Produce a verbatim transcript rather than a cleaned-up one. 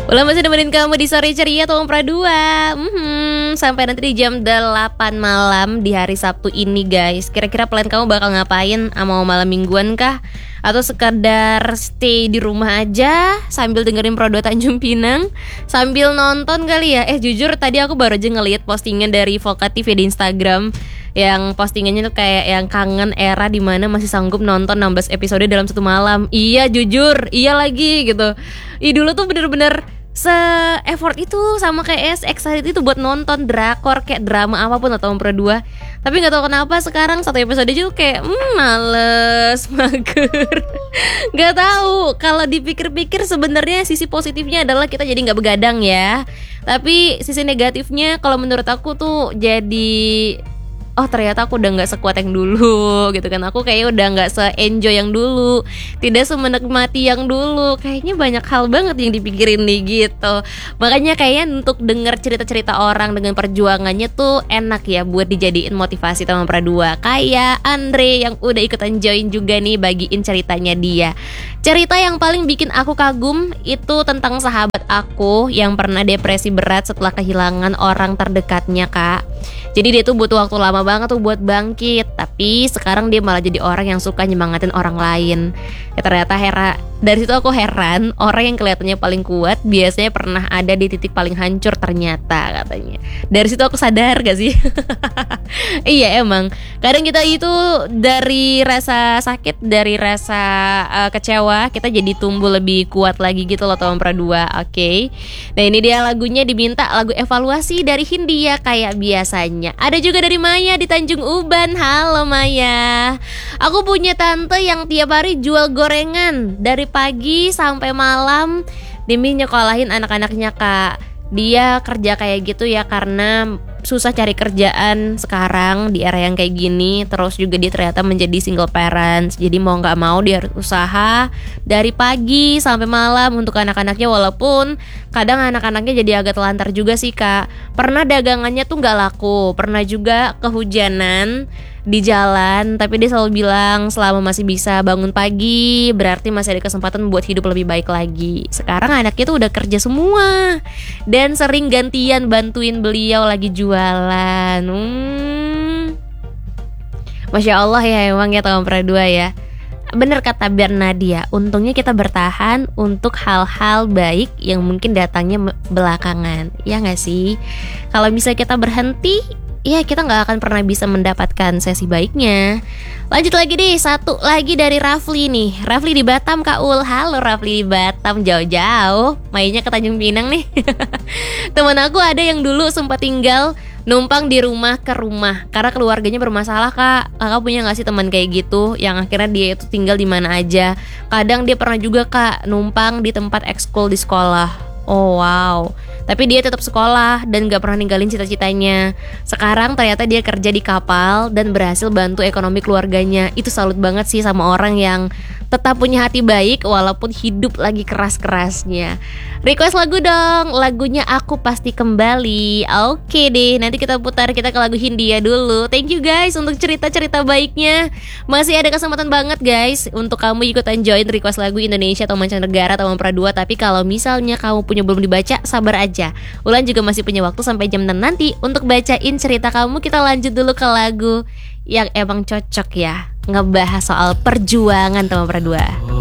Ulang masih nemenin kamu di sore ceria Tom Pradua. hmm, Sampai nanti di jam delapan malam di hari Sabtu ini guys. Kira-kira plan kamu bakal ngapain? Mau malam mingguan kah? Atau sekedar stay di rumah aja sambil dengerin Pradua Tanjung Pinang, sambil nonton kali ya? Eh jujur tadi aku baru aja ngeliat postingan dari Volka T V di Instagram, yang postingannya tuh kayak yang kangen era dimana masih sanggup nonton enam belas episode dalam satu malam. Iya jujur, iya lagi gitu. Ih dulu tuh bener-bener se-effort itu sama kayak S excited itu buat nonton drakor kayak drama apapun atau Pradua. Tapi gak tahu kenapa sekarang satu episode aja tuh kayak hmm, males, mager. Gak tahu. Kalau dipikir-pikir sebenarnya sisi positifnya adalah kita jadi gak begadang ya. Tapi sisi negatifnya kalau menurut aku tuh jadi oh ternyata aku udah gak sekuat yang dulu gitu kan. Aku kayaknya udah gak se-enjoy yang dulu, tidak semenikmati yang dulu. Kayaknya banyak hal banget yang dipikirin nih gitu. Makanya kayaknya untuk denger cerita-cerita orang dengan perjuangannya tuh enak ya buat dijadiin motivasi sama Pradua. Kayak Andre yang udah ikutan join juga nih, bagiin ceritanya dia. Cerita yang paling bikin aku kagum itu tentang sahabat aku yang pernah depresi berat setelah kehilangan orang terdekatnya kak. Jadi dia tuh butuh waktu lama banget tuh buat bangkit, tapi sekarang dia malah jadi orang yang suka nyemangatin orang lain. Ya ternyata Hera, dari situ aku heran, orang yang kelihatannya paling kuat biasanya pernah ada di titik paling hancur ternyata katanya. Dari situ aku sadar gak sih? Iya emang, kadang kita itu dari rasa sakit, dari rasa uh, kecewa, kita jadi tumbuh lebih kuat lagi gitu loh Tom Pradua. Oke, okay. Nah ini dia lagunya, diminta lagu evaluasi dari Hindia kayak biasanya. Ada juga dari Maya di Tanjung Uban. Halo Maya, aku punya tante yang tiap hari jual gorengan dari pagi sampai malam demi nyekolahin anak-anaknya kak. Dia kerja kayak gitu ya karena susah cari kerjaan sekarang di era yang kayak gini. Terus juga dia ternyata menjadi single parents, jadi mau gak mau dia harus usaha dari pagi sampai malam untuk anak-anaknya. Walaupun kadang anak-anaknya jadi agak telantar juga sih kak. Pernah dagangannya tuh gak laku, pernah juga kehujanan di jalan, tapi dia selalu bilang selama masih bisa bangun pagi berarti masih ada kesempatan buat hidup lebih baik lagi. Sekarang anaknya tuh udah kerja semua dan sering gantian bantuin beliau lagi jualan. hmm. Masya Allah ya emang ya Tom Pradua ya. Bener kata Bernadia, untungnya kita bertahan untuk hal-hal baik yang mungkin datangnya belakangan. Ya gak sih? Kalau bisa kita berhenti, ya kita gak akan pernah bisa mendapatkan sesi baiknya. Lanjut lagi deh, satu lagi dari Rafli nih. Rafli di Batam Kak Ul. Halo Rafli di Batam, jauh-jauh mainnya ke Tanjung Pinang nih. Temen aku ada yang dulu sempat tinggal numpang di rumah ke rumah karena keluarganya bermasalah kak. Kakak punya gak sih teman kayak gitu yang akhirnya dia itu tinggal di mana aja? Kadang dia pernah juga kak numpang di tempat ekskul di sekolah. Oh wow, tapi dia tetap sekolah dan gak pernah ninggalin cita-citanya. Sekarang ternyata dia kerja di kapal dan berhasil bantu ekonomi keluarganya. Itu salut banget sih sama orang yang tetap punya hati baik walaupun hidup lagi keras-kerasnya. Request lagu dong, lagunya Aku Pasti Kembali. Oke deh, nanti kita putar, kita ke lagu Hindia dulu. Thank you guys untuk cerita-cerita baiknya. Masih ada kesempatan banget guys untuk kamu ikutan join request lagu Indonesia atau mancanegara atau Pradua. Tapi kalau misalnya kamu punya belum dibaca, sabar aja. Ulan juga masih punya waktu sampai jam enam nanti untuk bacain cerita kamu. Kita lanjut dulu ke lagu yang emang cocok ya ngebahas soal perjuangan Tom Pradua.